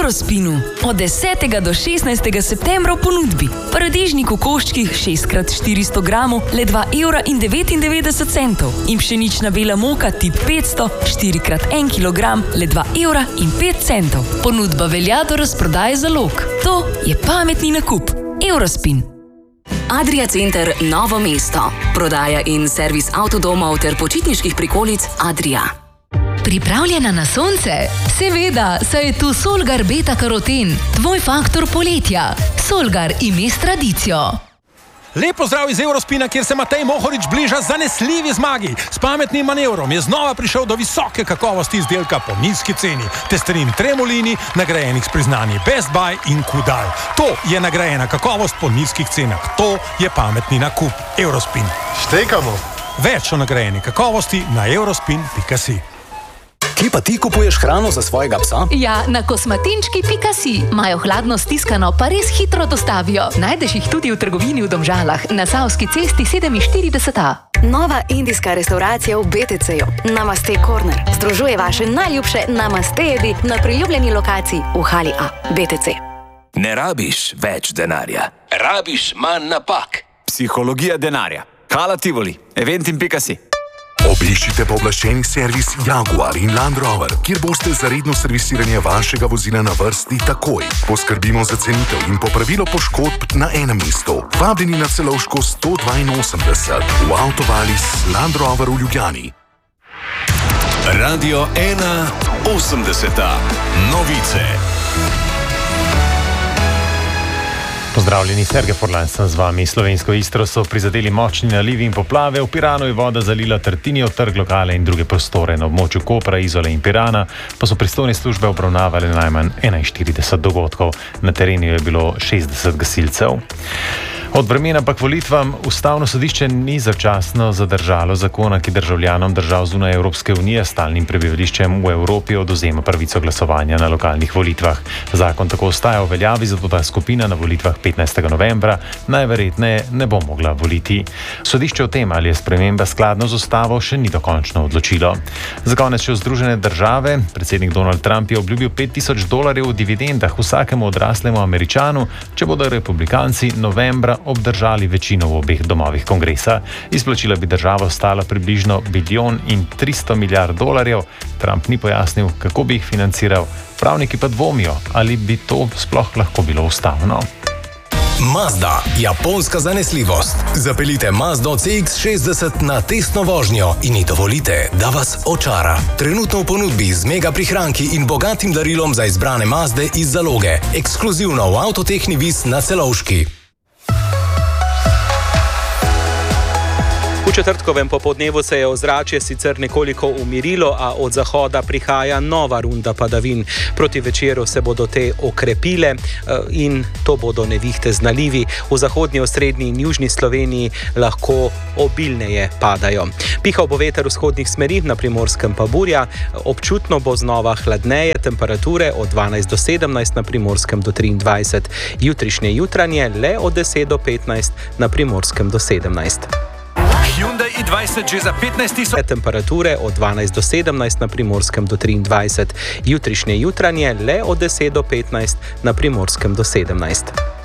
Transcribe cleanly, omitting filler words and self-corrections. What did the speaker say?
Eurospinu. Od 10. do 16. septembra v ponudbi. Paradižnik v koščkih 6x400 gramov le 2,99 evra in pšenična bela moka tip 500 4x1 kg le 2,05 evra. Ponudba velja do razprodaje zalog. To je pametni nakup. Eurospin. Adria Center Novo mesto. Prodaja in servis avtodomov ter počitniških prikolic Adria. Pripravljena na sonce? Seveda, saj je tu Solgar Beta Karoten, tvoj faktor poletja. Solgar ime s tradicijo. Lep pozdrav iz Eurospina, kjer se Matej Mohorič bliža zanesljivi zmagi. S pametnim manevrom je znova prišel do visoke kakovosti izdelka po nizki ceni. Testerin Tremolini, nagrajenih s priznanji Best Buy in Kudal. To je nagrajena kakovost po nizkih cenah. To je pametni nakup. Eurospin. Štekamo. Več o nagrajeni kakovosti na eurospin.si. Kje pa ti kupuješ hrano za svojega psa? Ja, na kosmatinčki.si. Imajo hladno stiskano, pa res hitro dostavijo. Najdeš jih tudi v trgovini v Domžalah, na Savski cesti 47A. Nova indijska restauracija v BTC-ju. Namaste Corner. Združuje vaše najljubše namaste jedi na priljubljeni lokaciji v hali A. BTC. Ne rabiš več denarja. Rabiš manj napak. Psihologija denarja. Hala Tivoli. Eventim.si. Obiščite pooblaščeni servis Jaguar in Land Rover, kjer boste za redno servisiranje vašega vozila na vrsti takoj. Poskrbimo za cenitev in popravilo poškodb na enem mestu. Vabljeni na Celovško 182 v Avtovalis Land Rover v Ljubljani. Radio 1.80. Novice. Pozdravljeni, Sergej Forlan sem z vami. Slovensko Istro so prizadeli močni nalivi in poplave. V Piranu je voda zalila Trtinijev trg, lokale in druge prostore. Na območju Kopra, Izole in Pirana pa so pristojne službe obravnavale najmanj 41 dogodkov. Na terenu je bilo 60 gasilcev. Od vremena pa k volitvam. Ustavno sodišče ni začasno zadržalo zakona, ki državljanom držav zunaj Evropske unije s stalnim prebivališčem v Evropi odvzema pravico glasovanja na lokalnih volitvah. Zakon tako ostaja v veljavi, zato ta skupina na volitvah 15. novembra najverjetneje ne bo mogla voliti. Sodišče o tem, ali je sprememba skladno z ustavo, še ni dokončno odločilo. Za konec še Združene države. Predsednik Donald Trump je obljubil $5,000 v dividendah vsakemu odraslemu Američanu, če bodo republikanci novembra obdržali večino v obeh domovih kongresa. Izplačila bi državo stala približno $1,3 milijard. Trump ni pojasnil, kako bi jih financiral. Pravniki pa dvomijo, ali bi to sploh lahko bilo ustavno. Mazda, japonska zanesljivost. Zapeljite Mazdo CX-60 na testno vožnjo in ji dovolite, da vas očara. Trenutno v ponudbi z mega prihranki in bogatim darilom za izbrane Mazde iz zaloge. Ekskluzivno v Avtotehni Vis na Celovški. V četrtkovem popoldnevu se je ozračje sicer nekoliko umirilo, a od zahoda prihaja nova runda padavin. Proti večeru se bodo te okrepile in to bodo nevihte z nalivi. V zahodnji, osrednji in južni Sloveniji lahko obilneje padajo. Pihal bo veter vzhodnih smeri, na Primorskem pa burja. Občutno bo znova hladneje, temperature od 12 do 17, na Primorskem do 23. Jutrišnje jutranje le od 10 do 15, na Primorskem do 17. Hyundai i20 že za 15 000. Temperature od 12 do 17, na Primorskem do 23. Jutrišnje jutranje le od 10 do 15, na Primorskem do 17.